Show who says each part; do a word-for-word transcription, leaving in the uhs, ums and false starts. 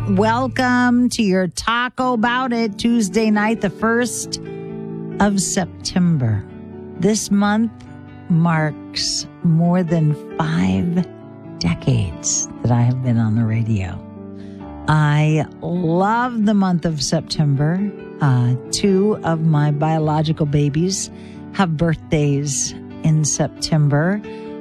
Speaker 1: Welcome to your Taco About It Tuesday night, the first of September. This month marks more than five decades that I have been on the radio. I love the month of September. Uh, two of my biological babies have birthdays in September.